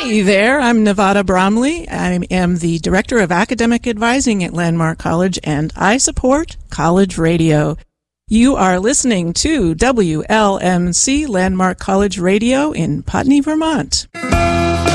Hey there, I'm Nevada Bromley. I am the Director of Academic Advising at Landmark College, and I support College Radio. You are listening to WLMC Landmark College Radio in Putney, Vermont.